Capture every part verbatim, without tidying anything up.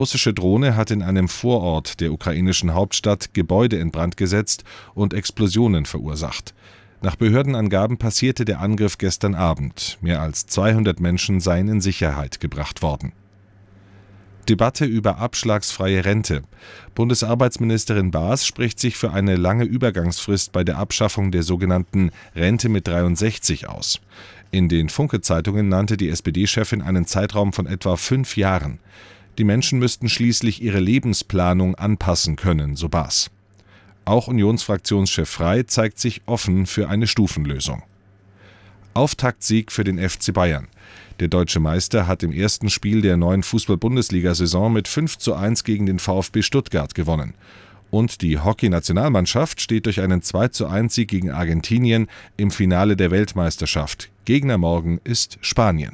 russische Drohne hat in einem Vorort der ukrainischen Hauptstadt Gebäude in Brand gesetzt und Explosionen verursacht. Nach Behördenangaben passierte der Angriff gestern Abend. Mehr als zweihundert Menschen seien in Sicherheit gebracht worden. Debatte über abschlagsfreie Rente. Bundesarbeitsministerin Baas spricht sich für eine lange Übergangsfrist bei der Abschaffung der sogenannten Rente mit dreiundsechzig aus. In den Funke-Zeitungen nannte die S P D-Chefin einen Zeitraum von etwa fünf Jahren. Die Menschen müssten schließlich ihre Lebensplanung anpassen können, so Baas. Auch Unionsfraktionschef Frey zeigt sich offen für eine Stufenlösung. Auftaktsieg für den F C Bayern. Der deutsche Meister hat im ersten Spiel der neuen Fußball-Bundesliga-Saison mit fünf zu eins gegen den VfB Stuttgart gewonnen. Und die Hockey-Nationalmannschaft steht durch einen zwei zu eins Sieg gegen Argentinien im Finale der Weltmeisterschaft. Gegner morgen ist Spanien.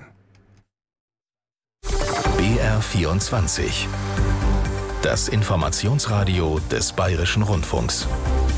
B R vierundzwanzig. Das Informationsradio des Bayerischen Rundfunks.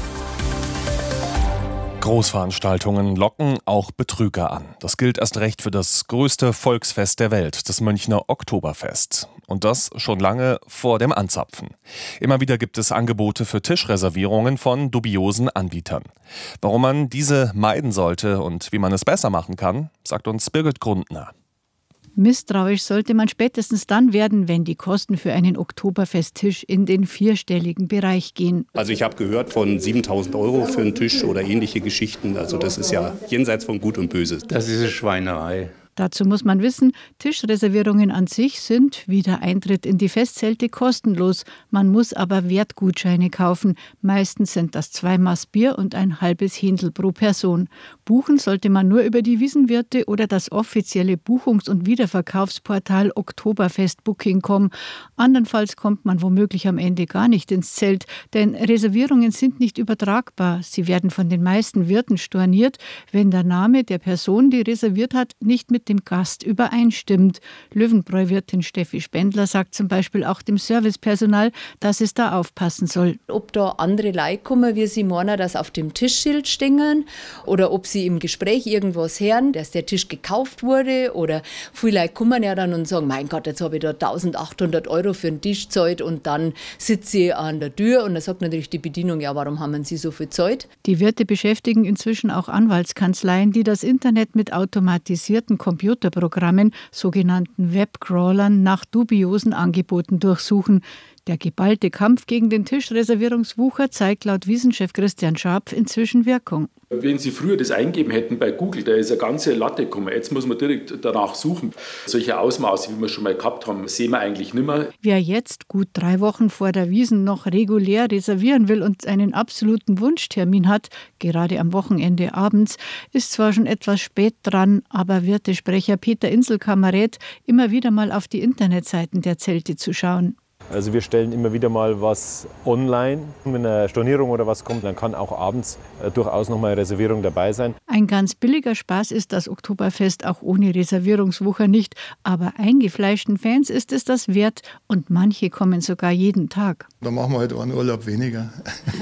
Großveranstaltungen locken auch Betrüger an. Das gilt erst recht für das größte Volksfest der Welt, das Münchner Oktoberfest. Und das schon lange vor dem Anzapfen. Immer wieder gibt es Angebote für Tischreservierungen von dubiosen Anbietern. Warum man diese meiden sollte und wie man es besser machen kann, sagt uns Birgit Grundner. Misstrauisch sollte man spätestens dann werden, wenn die Kosten für einen Oktoberfesttisch in den vierstelligen Bereich gehen. Also ich habe gehört von siebentausend Euro für einen Tisch oder ähnliche Geschichten. Also das ist ja jenseits von Gut und Böse. Das ist eine Schweinerei. Dazu muss man wissen, Tischreservierungen an sich sind wie der Eintritt in die Festzelte kostenlos. Man muss aber Wertgutscheine kaufen. Meistens sind das zwei Maß Bier und ein halbes Händel pro Person. Buchen sollte man nur über die Wiesenwirte oder das offizielle Buchungs- und Wiederverkaufsportal Oktoberfest Booking Punkt com. Andernfalls kommt man womöglich am Ende gar nicht ins Zelt, denn Reservierungen sind nicht übertragbar. Sie werden von den meisten Wirten storniert, wenn der Name der Person, die reserviert hat, nicht mit dem Gast übereinstimmt. Löwenbräu-Wirtin Steffi Spendler sagt zum Beispiel auch dem Servicepersonal, dass es da aufpassen soll. Ob da andere Leute kommen, wie sie meinen, dass auf dem Tischschild stehen, oder ob sie im Gespräch irgendwas hören, dass der Tisch gekauft wurde, oder viele Leute kommen ja dann und sagen, mein Gott, jetzt habe ich da eintausendachthundert Euro für einen Tisch gezahlt und dann sitze ich an der Tür und dann sagt natürlich die Bedienung, ja, warum haben Sie so viel gezahlt? Die Wirte beschäftigen inzwischen auch Anwaltskanzleien, die das Internet mit automatisierten Computerprogrammen, sogenannten Webcrawlern, nach dubiosen Angeboten durchsuchen. Der geballte Kampf gegen den Tischreservierungswucher zeigt laut Wiesenchef Christian Scharpf inzwischen Wirkung. Wenn Sie früher das eingeben hätten bei Google, da ist eine ganze Latte gekommen. Jetzt muss man direkt danach suchen. Solche Ausmaße, wie wir schon mal gehabt haben, sehen wir eigentlich nicht mehr. Wer jetzt, gut drei Wochen vor der Wiesn, noch regulär reservieren will und einen absoluten Wunschtermin hat, gerade am Wochenende abends, ist zwar schon etwas spät dran, aber Wirtesprecher Peter Inselkammer rät, immer wieder mal auf die Internetseiten der Zelte zu schauen. Also wir stellen immer wieder mal was online. Wenn eine Stornierung oder was kommt, dann kann auch abends äh, durchaus noch mal eine Reservierung dabei sein. Ein ganz billiger Spaß ist das Oktoberfest auch ohne Reservierungswucher nicht. Aber eingefleischten Fans ist es das wert und manche kommen sogar jeden Tag. Da machen wir halt einen Urlaub weniger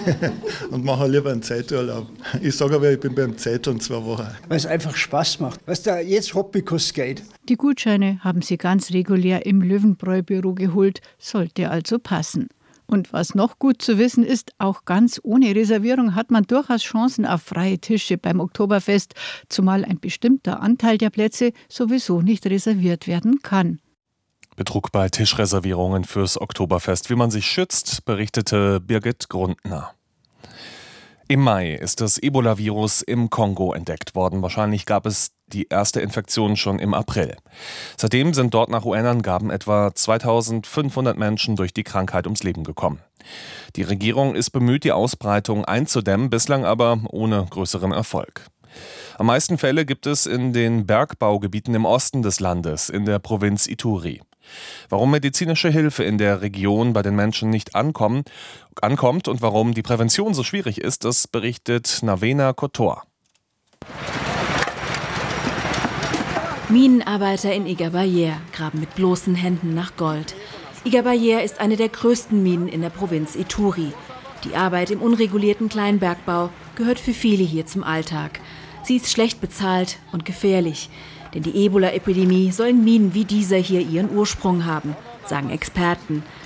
und machen lieber einen Zeiturlaub. Ich sage aber, ich bin beim Zeiturlaub zwei Wochen. Weil es einfach Spaß macht. Was da jetzt Hobbykurs geht. Die Gutscheine haben sie ganz regulär im Löwenbräu-Büro geholt, sollte also passen. Und was noch gut zu wissen ist, auch ganz ohne Reservierung hat man durchaus Chancen auf freie Tische beim Oktoberfest, zumal ein bestimmter Anteil der Plätze sowieso nicht reserviert werden kann. Betrug bei Tischreservierungen fürs Oktoberfest. Wie man sich schützt, berichtete Birgit Grundner. Im Mai ist das Ebola-Virus im Kongo entdeckt worden. Wahrscheinlich gab es die erste Infektion schon im April. Seitdem sind dort nach U N-Angaben etwa zweitausendfünfhundert Menschen durch die Krankheit ums Leben gekommen. Die Regierung ist bemüht, die Ausbreitung einzudämmen, bislang aber ohne größeren Erfolg. Am meisten Fälle gibt es in den Bergbaugebieten im Osten des Landes, in der Provinz Ituri. Warum medizinische Hilfe in der Region bei den Menschen nicht ankommen, ankommt und warum die Prävention so schwierig ist, das berichtet Navena Kotor. Minenarbeiter in Igabayere graben mit bloßen Händen nach Gold. Igabayere ist eine der größten Minen in der Provinz Ituri. Die Arbeit im unregulierten Kleinbergbau gehört für viele hier zum Alltag. Sie ist schlecht bezahlt und gefährlich. Denn die Ebola-Epidemie sollen Minen wie dieser hier ihren Ursprung haben, sagen Experten.